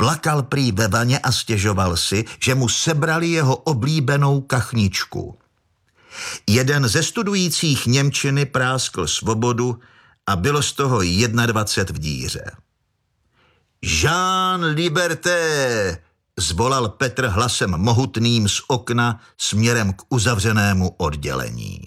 Plakal prý ve vaně a stěžoval si, že mu sebrali jeho oblíbenou kachničku. Jeden ze studujících němčiny práskl svobodu a bylo z toho 21 v díře. Jean Liberté, zvolal Petr hlasem mohutným z okna směrem k uzavřenému oddělení.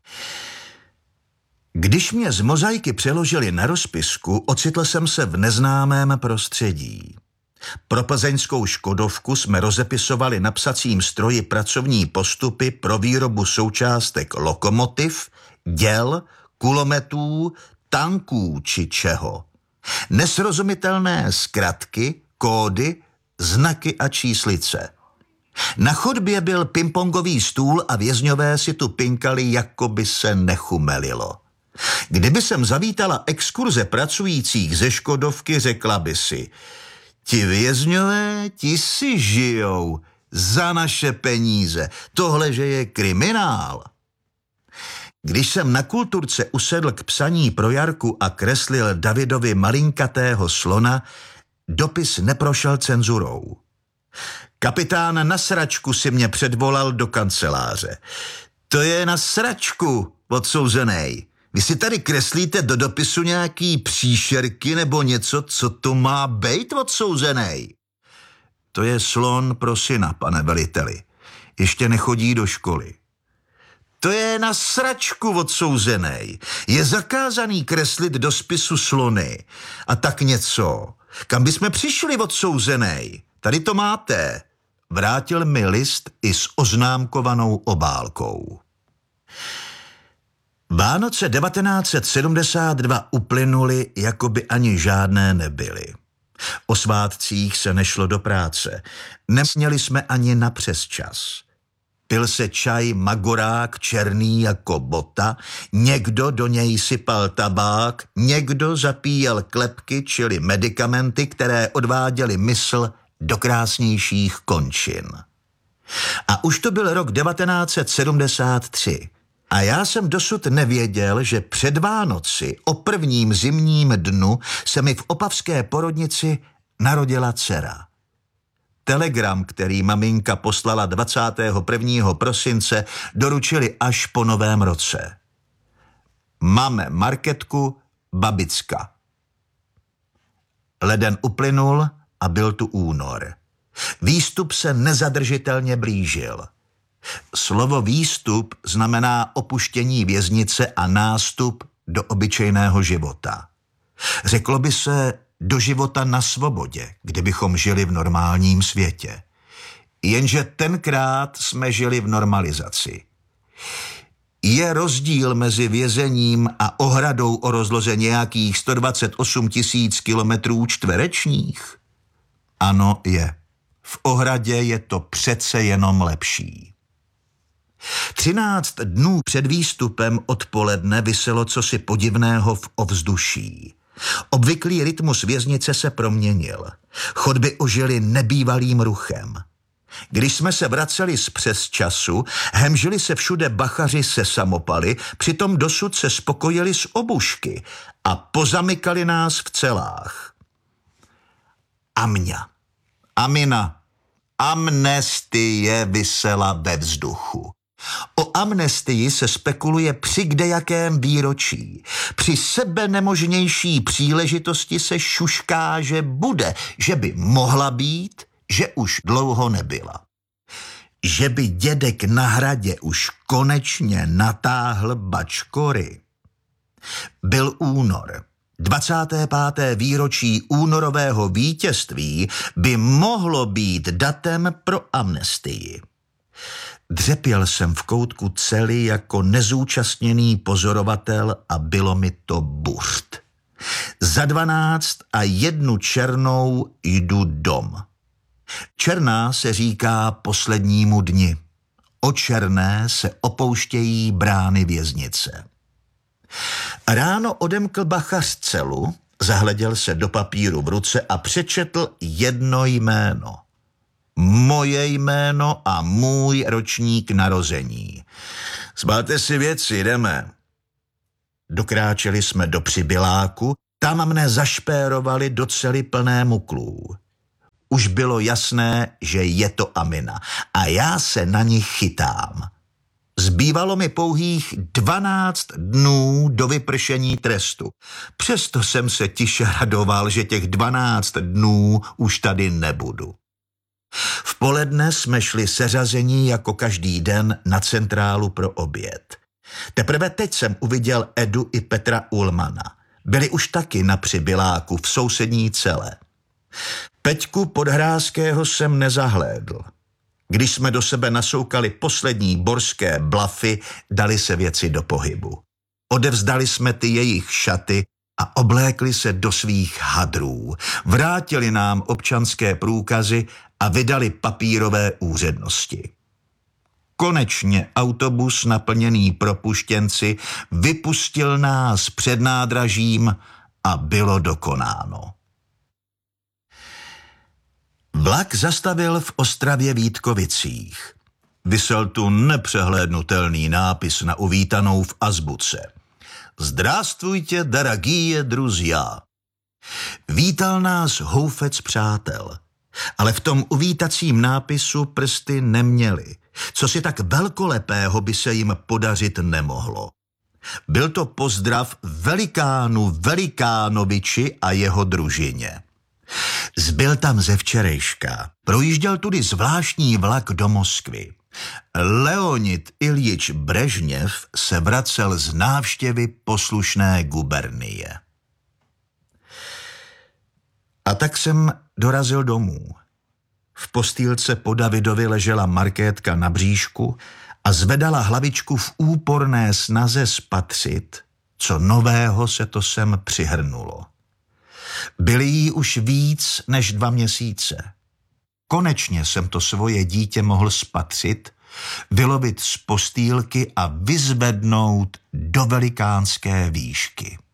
Když mě z mozaiky přeložili na rozpisku, ocitl jsem se v neznámém prostředí. Pro plzeňskou Škodovku jsme rozepisovali na psacím stroji pracovní postupy pro výrobu součástek lokomotiv, děl, kulometů, tanků či čeho. Nesrozumitelné zkratky, kódy, znaky a číslice. Na chodbě byl pingpongový stůl a vězňové si tu pinkali, jako by se nechumelilo. Kdyby sem zavítala exkurze pracujících ze Škodovky, řekla by si: ti vězňové, ti si žijou za naše peníze, tohle, že je kriminál. Když jsem na kulturce usedl k psaní pro Jarku a kreslil Davidovi malinkatého slona, dopis neprošel cenzurou. Kapitán na sračku si mě předvolal do kanceláře. To je na sračku, odsouzenej. Vy si tady kreslíte do dopisu nějaký příšerky nebo něco, co to má bejt, odsouzenej? To je slon pro syna, pane veliteli. Ještě nechodí do školy. To je na sračku, odsouzenej. Je zakázaný kreslit do spisu slony. A tak něco. Kam bychom přišli, odsouzenej? Tady to máte. Vrátil mi list i s oznámkovanou obálkou. Vánoce 1972 uplynuly, jako by ani žádné nebyly. O svátcích se nešlo do práce. Neměli jsme ani na přesčas. Pil se čaj magorák černý jako bota, někdo do něj sypal tabák, někdo zapíjel klepky, čili medikamenty, které odváděly mysl do krásnějších končin. A už to byl rok 1973. A já jsem dosud nevěděl, že před Vánoci o prvním zimním dnu se mi v opavské porodnici narodila dcera. Telegram, který maminka poslala 21. prosince, doručili až po Novém roce. Máme Marketku, babicka. Leden uplynul a byl tu únor. Výstup se nezadržitelně blížil. Slovo výstup znamená opuštění věznice a nástup do obyčejného života. Řeklo by se do života na svobodě, kdybychom žili v normálním světě. Jenže tenkrát jsme žili v normalizaci. Je rozdíl mezi vězením a ohradou o rozloze nějakých 128 000 kilometrů čtverečních? Ano, je. V ohradě je to přece jenom lepší. 13 dnů před výstupem odpoledne viselo cosi podivného v ovzduší. Obvyklý rytmus věznice se proměnil. Chodby ožily nebývalým ruchem. Když jsme se vraceli z přesčasu, hemžili se všude bachaři se samopaly, přitom dosud se spokojili s obušky a pozamykali nás v celách. Amňa, Amina, amnestie visela ve vzduchu. O amnestii se spekuluje při kdejakém výročí. Při sebenemožnější příležitosti se šušká, že bude, že by mohla být, že už dlouho nebyla. Že by dědek na hradě už konečně natáhl bačkory. Byl únor. 25. výročí únorového vítězství by mohlo být datem pro amnestii. Dřepěl jsem v koutku cely jako nezúčastněný pozorovatel a bylo mi to burt. Za 12 a 1 černou jdu dom. Černá se říká poslednímu dni. O černé se opouštějí brány věznice. Ráno odemkl bachař celu, zahleděl se do papíru v ruce a přečetl jedno jméno. Moje jméno a můj ročník narození. Zbalte si věci, jdeme. Dokráčeli jsme do přibyláku, tam mne zašpérovali do cely plné muklů. Už bylo jasné, že je to Amina a já se na ní chytám. Zbývalo mi pouhých 12 dnů do vypršení trestu. Přesto jsem se tiše radoval, že těch 12 dnů už tady nebudu. V poledne jsme šli seřazení jako každý den na centrálu pro oběd. Teprve teď jsem uviděl Edu i Petra Ullmana. Byli už taky na přibyláku v sousední cele. Peťku Podhrázkého jsem nezahlédl. Když jsme do sebe nasoukali poslední borské blafy, dali se věci do pohybu. Odevzdali jsme ty jejich šaty a oblékli se do svých hadrů. Vrátili nám občanské průkazy a vydali papírové úřednosti. Konečně autobus naplněný propuštěnci vypustil nás před nádražím a bylo dokonáno. Vlak zastavil v Ostravě Vítkovicích. Visel tu nepřehlédnutelný nápis na uvítanou v azbuce. Zdravstvujte, daragie druzia. Vítal nás houfec přátel, ale v tom uvítacím nápisu prsty neměli. Co si tak velkolepého by se jim podařit nemohlo. Byl to pozdrav velikánu Velikánoviči a jeho družině. Zbyl tam ze včerejška. Projížděl tudy zvláštní vlak do Moskvy. Leonid Iljič Brežněv se vracel z návštěvy poslušné gubernie. A tak jsem dorazil domů. V postýlce po Davidovi ležela Markétka na bříšku a zvedala hlavičku v úporné snaze spatřit, co nového se to sem přihrnulo. Byly jí už víc než 2 měsíce. Konečně jsem to svoje dítě mohl spatřit, vylovit z postýlky a vyzvednout do velikánské výšky.